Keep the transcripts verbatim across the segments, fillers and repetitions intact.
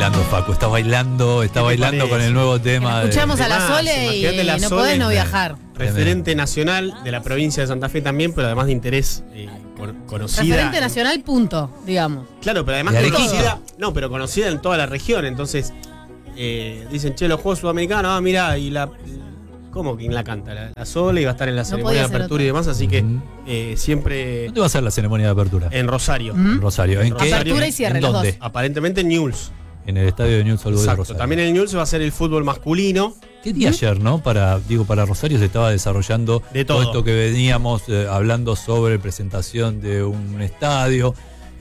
bailando, Facu, está bailando, está bailando con el nuevo tema. Escuchamos de, a la Sole y la no Sole, podés no viajar. Referente nacional de la provincia de Santa Fe también, pero además de interés eh, conocida. Referente nacional, punto, digamos. Claro, pero además conocida, no, pero conocida en toda la región. Entonces, eh, dicen, che, los Juegos Sudamericanos, ah, mira, y la... ¿Cómo? ¿Quién la canta? La, la Sole y va a estar en la no ceremonia de apertura otro. Y demás, así que eh, siempre... ¿Dónde va a ser la ceremonia de apertura? En Rosario. ¿Mm? En Rosario. ¿En, en qué? Apertura y cierre, ¿En los dónde? dos. Aparentemente en Newell's. En el estadio de Newell's Old Boys de Rosario. También en el Newell's va a ser el fútbol masculino. ¿Qué día ¿Mm? ayer, no? Para, digo, para Rosario se estaba desarrollando de todo. todo esto que veníamos eh, hablando sobre presentación de un estadio,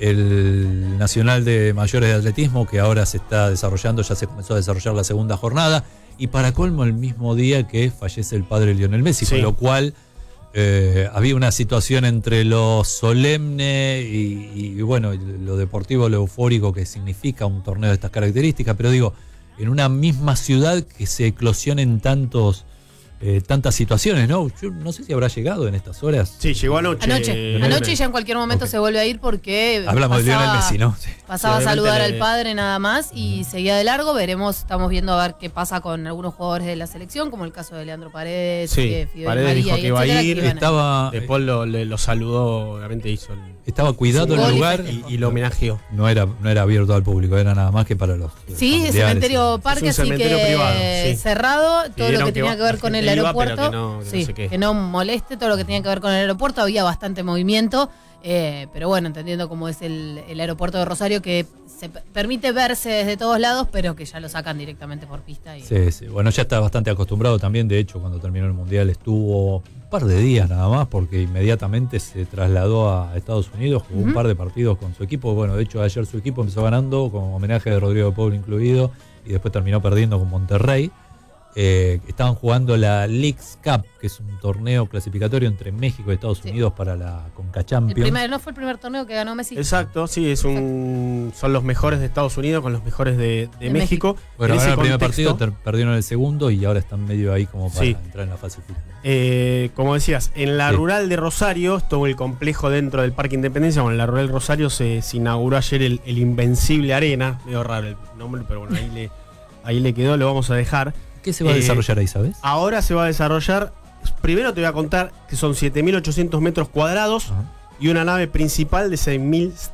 el Nacional de Mayores de Atletismo, que ahora se está desarrollando, ya se comenzó a desarrollar la segunda jornada, y para colmo el mismo día que fallece el padre Lionel Messi, sí. Con lo cual eh, había una situación entre lo solemne y, y bueno, lo deportivo, lo eufórico que significa un torneo de estas características, pero digo, en una misma ciudad que se eclosionen tantos eh, tantas situaciones, ¿no? Yo no sé si habrá llegado en estas horas. Sí, llegó anoche. Anoche, eh, anoche ya en cualquier momento okay. se vuelve a ir porque hablamos pasaba, de Lionel Messi, ¿no? Sí. Pasaba sí, a saludar le... al padre nada más y seguía de largo. Veremos, estamos viendo a ver qué pasa con algunos jugadores de la selección, como el caso de Leandro Paredes, sí, que Fidel Paredes María, dijo que iba a ir, que estaba, De Paul lo, le, lo saludó, obviamente hizo el, estaba cuidado el lugar y, y lo homenajeó. No era, no era abierto al público, era nada más que para los sí, es cementerio parque, así cementerio que privado, sí. cerrado, todo lo que, que tenía va, que ver con el aeropuerto. Iba, que no, que sí, no sé qué. que no moleste, todo lo que tenía que ver con el aeropuerto, había bastante movimiento, eh, pero bueno, entendiendo cómo es el, el aeropuerto de Rosario, que se permite verse desde todos lados, pero que ya lo sacan directamente por pista. Y... Sí, sí, bueno, ya está bastante acostumbrado también, de hecho, cuando terminó el Mundial estuvo un par de días nada más, porque inmediatamente se trasladó a Estados Unidos, jugó uh-huh. un par de partidos con su equipo, bueno, de hecho ayer su equipo empezó ganando, con homenaje de Rodrigo de Paul incluido, y después terminó perdiendo con Monterrey. Eh, estaban jugando la Leagues Cup, que es un torneo clasificatorio entre México y Estados sí. Unidos para la Conca Champions. El primer, ¿no fue el primer torneo que ganó Messi? Exacto, sí, es un son los mejores de Estados Unidos con los mejores de, de, de México. México. Bueno, ganaron el primer partido, ter, perdieron el segundo y ahora están medio ahí como para sí. entrar en la fase final. Eh, como decías, en la sí. rural de Rosario, todo el complejo dentro del Parque Independencia, bueno, en la rural de Rosario se, se inauguró ayer el, el Invencible Arena, medio raro el nombre, pero bueno, ahí le, ahí le quedó, lo vamos a dejar. ¿Qué se va a desarrollar ahí, sabes? Ahora se va a desarrollar, primero te voy a contar que son siete mil ochocientos metros cuadrados uh-huh. y una nave principal de seis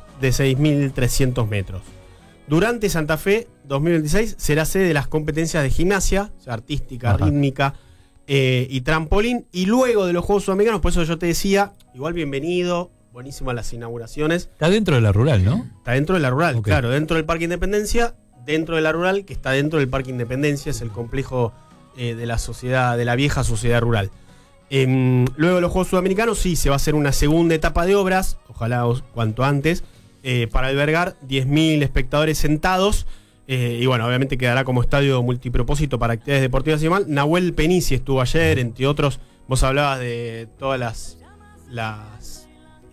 mil trescientos metros. Durante Santa Fe dos mil veintiséis será sede de las competencias de gimnasia, o sea, artística, uh-huh. rítmica eh, y trampolín. Y luego de los Juegos Sudamericanos, por eso yo te decía, igual bienvenido, buenísimas las inauguraciones. Está dentro de la rural, ¿no? Está dentro de la rural, okay. claro, dentro del Parque Independencia. Dentro de la rural, que está dentro del Parque Independencia, es el complejo eh, de la sociedad, de la vieja sociedad rural. Eh, luego de los Juegos Sudamericanos, sí, se va a hacer una segunda etapa de obras, ojalá cuanto antes, eh, para albergar diez mil espectadores sentados. Eh, y bueno, obviamente quedará como estadio multipropósito para actividades deportivas y demás. Nahuel Penici estuvo ayer, entre otros. Vos hablabas de todas las las,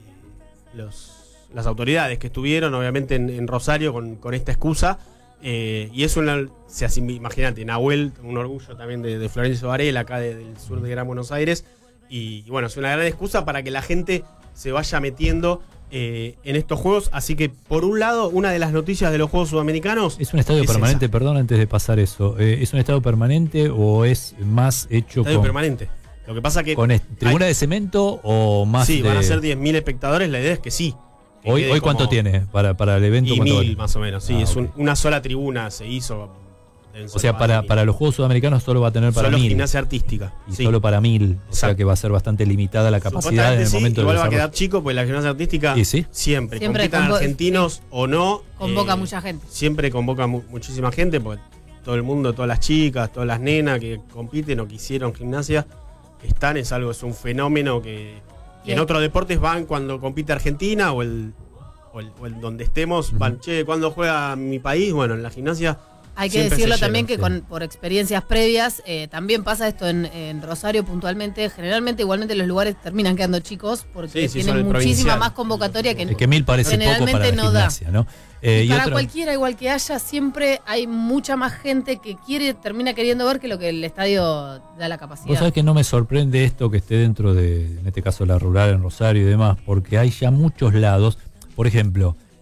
eh, los, las autoridades que estuvieron, obviamente, en, en Rosario con, con esta excusa. Eh, y eso, se hace, imagínate, Nahuel, un orgullo también de, de Florencio Varela, acá de, del sur de Gran Buenos Aires. Y, y bueno, es una gran excusa para que la gente se vaya metiendo eh, en estos juegos. Así que, por un lado, una de las noticias de los Juegos Sudamericanos. ¿Es un estadio es permanente? Esa. Perdón, antes de pasar eso. Eh, ¿Es un estadio permanente o es más hecho estadio con. permanente. Lo que pasa que. ¿Con tribuna hay, de cemento o más? Sí, de... van a ser diez mil espectadores. La idea es que sí. Hoy, hoy ¿cuánto como, tiene para, para el evento? Y mil vale? Más o menos, sí. Ah, es okay. un, una sola tribuna se hizo. O sea, para, para los Juegos Sudamericanos solo va a tener para solo mil. Gimnasia artística. Y sí. solo para mil. Exacto. O sea que va a ser bastante limitada la capacidad en el sí, momento igual de va a quedar chico, pues la gimnasia artística ¿Y sí? siempre, siempre compitan convo- argentinos sí. o no. Convoca eh, mucha gente. Siempre convoca mu- muchísima gente, porque todo el mundo, todas las chicas, todas las nenas que compiten o que hicieron gimnasia, están, es algo, es un fenómeno que, que en otros deportes van cuando compite Argentina o el, o el, o el donde estemos, uh-huh. van, che, ¿cuándo juega mi país? Bueno, en la gimnasia. Hay que decirlo también llena, que sí. con, por experiencias previas, eh, también pasa esto en, en Rosario puntualmente. Generalmente, igualmente, los lugares terminan quedando chicos porque sí, sí, tienen muchísima más convocatoria que, que mil parece generalmente poco para la no gimnasia, da. ¿no? Eh, y y para otro... cualquiera, igual que haya, siempre hay mucha más gente que quiere, termina queriendo ver que lo que el estadio da la capacidad. Vos sabés que no me sorprende esto que esté dentro de, en este caso, la rural en Rosario y demás, porque hay ya muchos lados. Por ejemplo,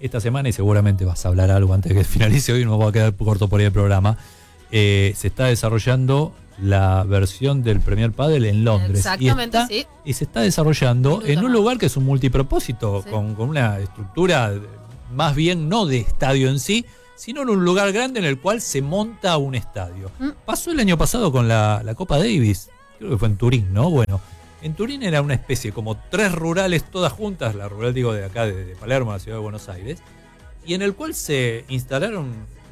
esta semana, y seguramente vas a hablar algo antes de que finalice hoy, no va a quedar corto por ahí el programa, eh, se está desarrollando la versión del Premier Padel en Londres. Exactamente, y está, sí. Y se está desarrollando en un más. lugar que es un multipropósito, Sí. con, con una estructura más bien no de estadio en sí, sino en un lugar grande en el cual se monta un estadio. Mm. Pasó el año pasado con la, la Copa Davis, creo que fue en Turín, ¿no? Bueno, en Turín era una especie como tres rurales todas juntas, la rural digo de acá, de, de Palermo, la ciudad de Buenos Aires, y en el cual se instalaron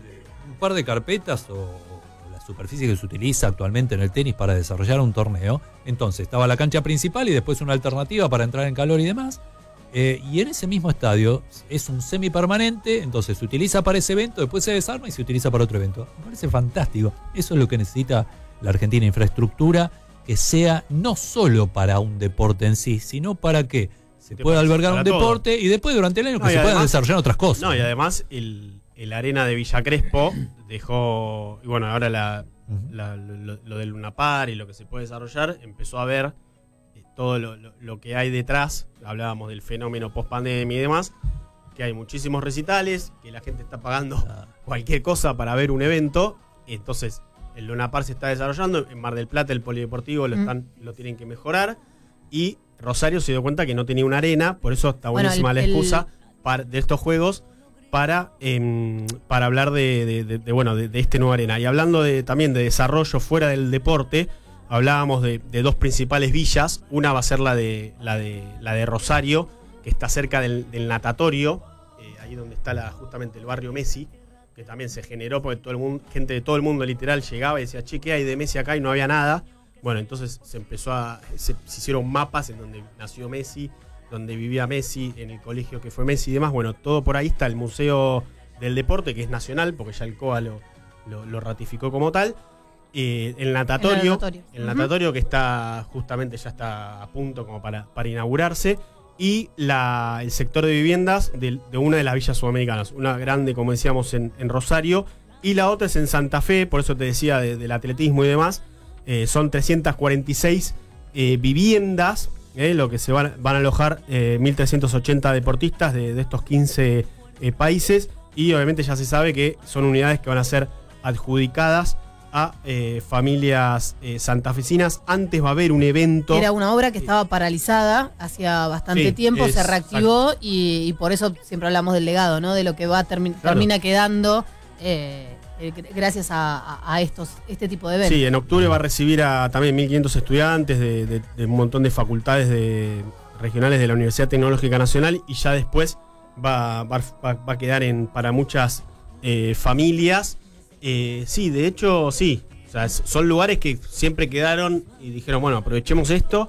un par de carpetas o superficie que se utiliza actualmente en el tenis para desarrollar un torneo. Entonces estaba la cancha principal y después una alternativa para entrar en calor y demás. Eh, y en ese mismo estadio es un semipermanente, entonces se utiliza para ese evento, después se desarma y se utiliza para otro evento. Me parece fantástico. Eso es lo que necesita la Argentina, infraestructura que sea no solo para un deporte en sí, sino para que se pueda albergar un todo. deporte y después durante el año No, que y se puedan además- desarrollar otras cosas. No, y además el, el arena de Villa Crespo dejó, y bueno, ahora la, Ujú. la- lo, lo del Luna Park y lo que se puede desarrollar, empezó a ver eh, todo lo, lo- lo que hay detrás. Hablábamos del fenómeno post-pandemia y demás, que hay muchísimos recitales, que la gente está pagando Ah. cualquier cosa para ver un evento. Entonces, el Luna Park se está desarrollando. En Mar del Plata, el polideportivo lo, Mm. están, lo tienen que mejorar. Y Rosario se dio cuenta que no tenía una arena, por eso está Bueno, buenísima el- la el- excusa para- de estos juegos para, em, para hablar de, de- de- de, bueno, de, de este nuevo arena. Y hablando de, también de desarrollo fuera del deporte, hablábamos de, de dos principales villas. Una va a ser la de, la de, la de Rosario, que está cerca del, del natatorio, eh, ahí donde está la, justamente el barrio Messi, que también se generó porque todo el mundo, gente de todo el mundo literal llegaba y decía, che, ¿qué hay de Messi acá? Y no había nada. Bueno, entonces se empezó a, se, se hicieron mapas en donde nació Messi, donde vivía Messi, en el colegio que fue Messi y demás. Bueno, todo por ahí está el Museo del Deporte, que es nacional, porque ya el C O A lo, lo, lo ratificó como tal. Eh, el natatorio, El natatorio. el Ujú. natatorio que está justamente ya está a punto como para, para inaugurarse. Y la, el sector de viviendas de, de una de las villas sudamericanas, una grande, como decíamos, en, en Rosario, y la otra es en Santa Fe, por eso te decía de- del atletismo y demás. Eh, son trescientas cuarenta y seis eh, viviendas, eh, lo que se van, van a alojar eh, mil trescientos ochenta deportistas de, de estos quince eh, países, y obviamente ya se sabe que son unidades que van a ser adjudicadas a eh, familias eh, santafesinas. Antes va a haber un evento. Era una obra que estaba paralizada hacía bastante Sí, tiempo, es- se reactivó y, y por eso siempre hablamos del legado, ¿no? De lo que va termi- Claro. termina quedando eh, eh, gracias a, a- a estos este tipo de eventos. Sí, en octubre va a recibir a también mil quinientos estudiantes de, de- de un montón de facultades de, regionales de la Universidad Tecnológica Nacional, y ya después va, va, va- va a quedar en, para muchas eh, familias. Eh, sí, de hecho, sí. O sea, es- son lugares que siempre quedaron y dijeron, bueno, aprovechemos esto.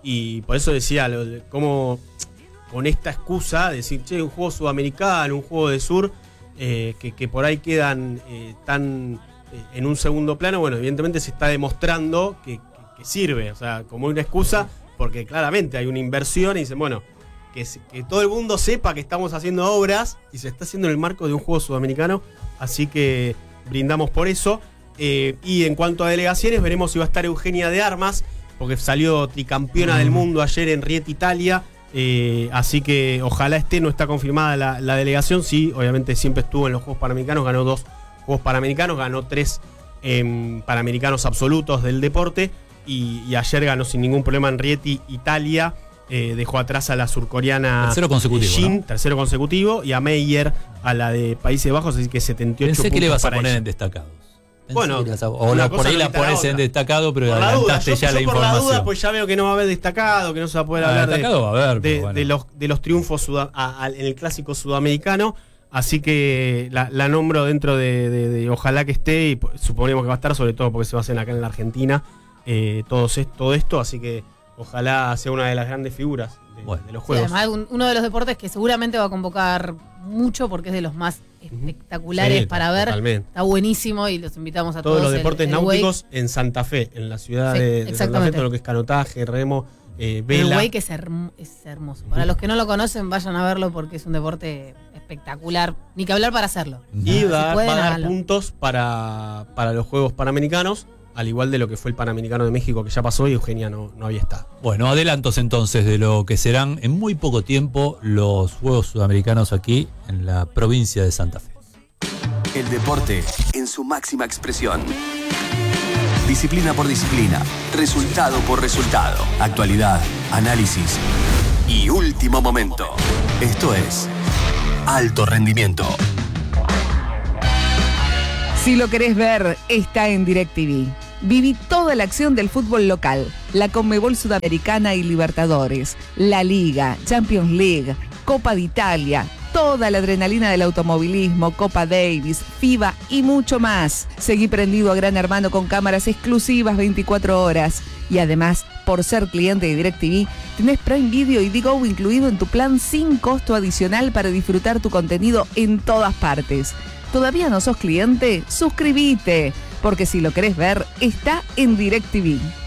Y por eso decía, lo de cómo con esta excusa, decir, che, un juego sudamericano, un juego de sur, eh, que, que por ahí quedan eh, tan eh, en un segundo plano. Bueno, evidentemente se está demostrando que, que- que sirve, o sea, como una excusa, porque claramente hay una inversión y dicen, bueno, que, se- que todo el mundo sepa que estamos haciendo obras y se está haciendo en el marco de un juego sudamericano, así que brindamos por eso. Eh, y en cuanto a delegaciones, veremos si va a estar Eugenia de Armas, porque salió tricampeona del mundo ayer en Rieti, Italia. Eh, así que ojalá esté, no está confirmada la, la delegación. Sí, obviamente siempre estuvo en los Juegos Panamericanos, ganó dos Juegos Panamericanos, ganó tres eh, Panamericanos absolutos del deporte, y, y ayer ganó sin ningún problema en Rieti, Italia. Eh, dejó atrás a la surcoreana Tercero consecutivo, Shin, ¿no? tercero consecutivo, y a Meyer, a la de Países Bajos, así que setenta y ocho Pensé puntos que le ibas a para poner ella. en destacados. Pensé Bueno, que le ibas a- o una la- por cosa ahí no la quita la pones otra. en destacado, pero Por la duda, adelantaste yo, ya yo la por la información. duda, pues ya veo que no va a haber destacado, que no se va a poder Ah, hablar de, destacado va a haber, pero de, bueno. de los, de los triunfos suda- a- a- en el clásico sudamericano. Así que la, la nombro dentro de, de- de ojalá que esté, y pues, suponemos que va a estar, sobre todo porque se va a hacer acá en la Argentina, eh, todo, es- todo esto, así que ojalá sea una de las grandes figuras de, Bueno. de los Sí, juegos. además, un- uno de los deportes que seguramente va a convocar mucho porque es de los más espectaculares Sí, para ver. totalmente. Está buenísimo y los invitamos a Todos todos. los el- deportes el náuticos en Santa Fe, en la ciudad Sí, de, de Santa Fe, exactamente. todo lo que es canotaje, remo, eh, El vela. wake es, hermo- es hermoso. Para los que no lo conocen, vayan a verlo porque es un deporte espectacular. Ni que hablar para hacerlo. Y Si va, pueden, va a dar háganlo. puntos para, para los Juegos Panamericanos. al igual de lo que fue el Panamericano de México que ya pasó y Eugenia no, no había estado. Bueno, adelantos entonces de lo que serán en muy poco tiempo los Juegos Sudamericanos aquí en la provincia de Santa Fe. El deporte en su máxima expresión. Disciplina por disciplina, resultado por resultado, actualidad, análisis y último momento. Esto es Alto Rendimiento. Si lo querés ver, está en DirecTV. Viví toda la acción del fútbol local, la Conmebol Sudamericana y Libertadores, la Liga, Champions League, Copa de Italia, toda la adrenalina del automovilismo, Copa Davis, FIBA y mucho más. Seguí prendido a Gran Hermano con cámaras exclusivas veinticuatro horas. Y además, por ser cliente de DirecTV, tenés Prime Video y Digo incluido en tu plan sin costo adicional para disfrutar tu contenido en todas partes. ¿Todavía no sos cliente? Suscríbete, porque si lo querés ver, está en DirecTV.